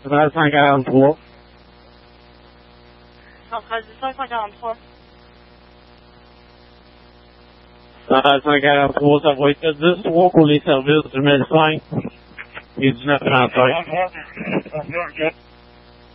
143. 113 543. 143, ça va être 10-3 pour les services du 1005 et du 935.